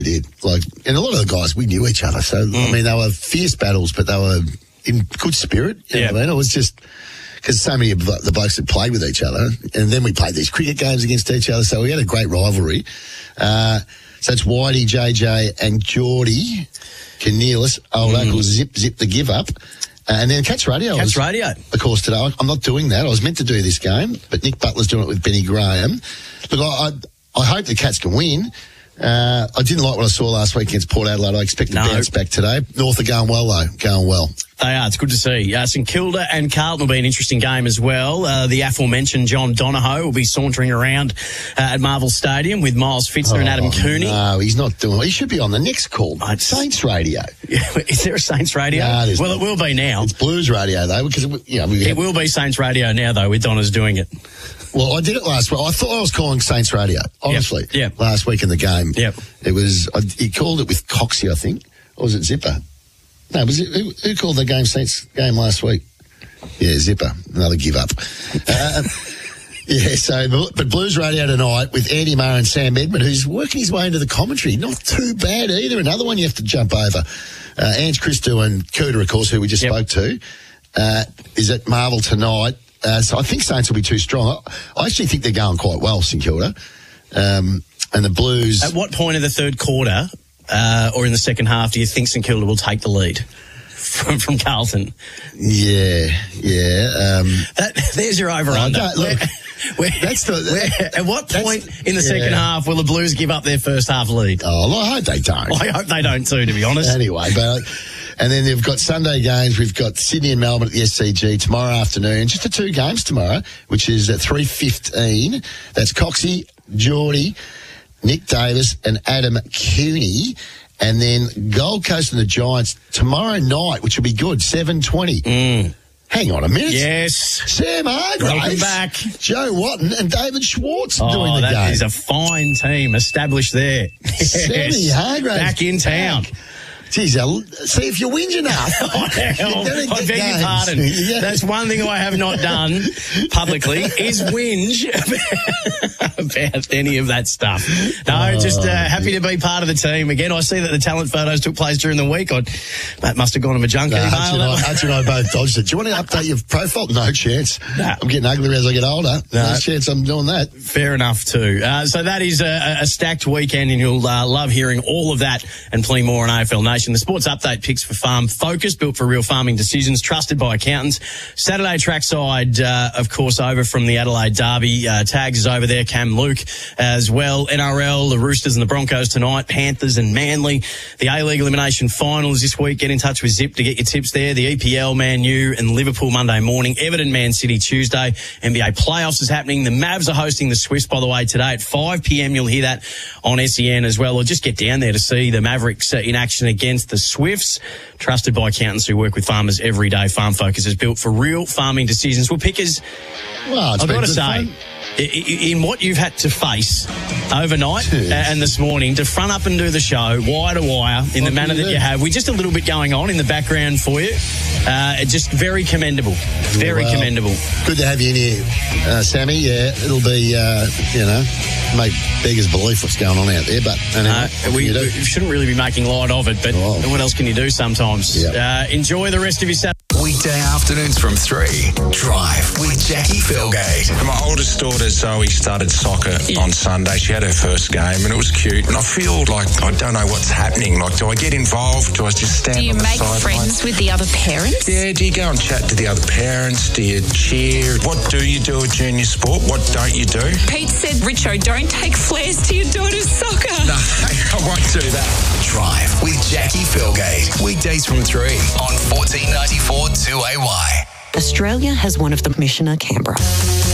did. And a lot of the guys, we knew each other. So, I mean, they were fierce battles, but they were in good spirit. You know what I mean? It was just because so many of the blokes had played with each other. And then we played these cricket games against each other. So we had a great rivalry. So it's Whitey, JJ and Geordie, Cornelius, old Uncle Zip the Give Up. And then Cats Radio. Of course, today. I'm not doing that. I was meant to do this game, but Nick Butler's doing it with Benny Graham. Look, I hope the Cats can win. I didn't like what I saw last week against Port Adelaide. I expect to bounce back today. North are going well, though. Going well. They are. It's good to see. St Kilda and Carlton will be an interesting game as well. The aforementioned John Donohoe will be sauntering around at Marvel Stadium with Miles Fitzner and Adam Cooney. No, he's not doing it. He should be on the next call. Saints Radio. Is there a Saints Radio? No, well, not. It will be now. It's Blues Radio, though. Because it will be Saints Radio now, though, with Donna's doing it. Well, I did it last week. I thought I was calling Saints Radio, honestly. Last week in the game. It was, he called it with Coxie, I think. Or was it Zipper? No, was it, who called the Saints game last week? Yeah, Zipper. Another give up. But Blues Radio tonight with Andy Maher and Sam Edmund, who's working his way into the commentary. Not too bad either. Another one you have to jump over. Ange Christo and Cooter, of course, who we just spoke to, is at Marvel tonight. So I think Saints will be too strong. I actually think they're going quite well, St Kilda. And the Blues... At what point of the third quarter or in the second half do you think St Kilda will take the lead from Carlton? There's your over-under. At what point in the second half will the Blues give up their first half lead? Oh, well, I hope they don't. I hope they don't too, to be honest. Anyway, but... And then they've got Sunday games. We've got Sydney and Melbourne at the SCG tomorrow afternoon. Just the 2 games tomorrow, which is at 3:15. That's Coxie, Geordie, Nick Davis and Adam Cooney. And then Gold Coast and the Giants tomorrow night, which will be good, 7:20. Hang on a minute. Yes. Sam Hargraves. Welcome back. Joe Watton and David Schwartz doing the game. That is a fine team established there. Sammy Hargraves. Back in town. Geez, see if you whinge enough. I beg your pardon. That's one thing I have not done publicly is whinge about any of that stuff. No, just happy to be part of the team. Again, I see that the talent photos took place during the week. That must have gone to my junk email. Hutch and I both dodged it. Do you want to update your profile? No chance. I'm getting uglier as I get older. No chance I'm doing that. Fair enough too. So that is a stacked weekend and you'll love hearing all of that and plenty more on AFL Nation. The Sports Update picks for Farm Focus, built for real farming decisions, trusted by accountants. Saturday trackside, of course, over from the Adelaide Derby. Tags is over there, Cam Luke as well. NRL, the Roosters and the Broncos tonight, Panthers and Manly. The A-League elimination finals this week. Get in touch with Zip to get your tips there. The EPL, Man U and Liverpool Monday morning. Everton, Man City Tuesday. NBA playoffs is happening. The Mavs are hosting the Swifts, by the way, today at 5 p.m. You'll hear that on SEN as well. Or just get down there to see the Mavericks in action against the Swifts, trusted by accountants who work with farmers every day. Farm Focus is built for real farming decisions. Well, Pickers, I've got to say, in what you've had to face overnight and this morning to front up and do the show wire to wire in the manner that you have, with just a little bit going on in the background for you, just very commendable. Very commendable. Good to have you in here, Sammy. Yeah, it'll be, make beggars believe what's going on out there, but we shouldn't really be making light of it, but what else can you do sometimes? Enjoy the rest of your Saturday. Weekday afternoons from 3. Drive with Jackie Philgate. My oldest daughter Zoe started soccer on Sunday. She had her first game and it was cute. And I feel like I don't know what's happening. Like, do I get involved? Do I just stand on the sideline? Do you make friends with the other parents? Yeah, do you go and chat to the other parents? Do you cheer? What do you do at junior sport? What don't you do? Pete said, Richo, don't take flares to your daughter's soccer. No, I won't do that. Drive with Jackie Philgate. Weekdays from 3 on 1494 2AY. Australia has one of the Commissioner Canberra.